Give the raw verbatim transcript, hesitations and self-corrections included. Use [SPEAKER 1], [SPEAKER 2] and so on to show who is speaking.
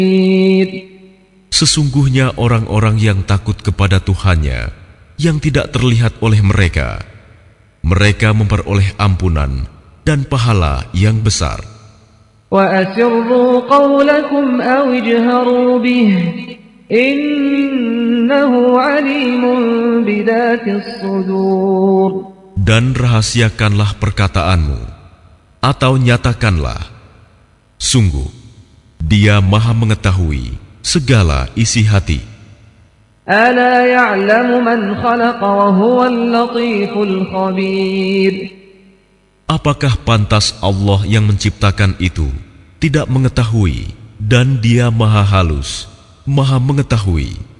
[SPEAKER 1] Sesungguhnya orang-orang yang takut kepada Tuhannya yang tidak terlihat oleh mereka, mereka memperoleh ampunan dan pahala yang besar.
[SPEAKER 2] وَأَسِرُّوا قَوْلَكُمْ أَوْ اجْهَرُوا بِهِ إِنَّهُ عَلِيمٌ بِذَاتِ الصُّدُورِ.
[SPEAKER 1] Dan rahasiakanlah perkataanmu, atau nyatakanlah. Sungguh, Dia Maha mengetahui segala isi hati.
[SPEAKER 2] أَلَا يَعْلَمُ مَنْ خَلَقَ وَهُوَ اللَّطِيفُ الْخَبِيرُ.
[SPEAKER 1] Apakah pantas Allah yang menciptakan itu tidak mengetahui, dan Dia Maha halus, Maha mengetahui.